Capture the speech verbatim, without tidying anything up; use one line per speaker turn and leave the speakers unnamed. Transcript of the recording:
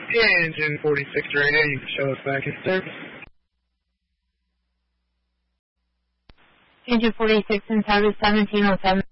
Engine forty-six radio, you can show us back in service.
Engine forty-six in service, seventeen oh seven.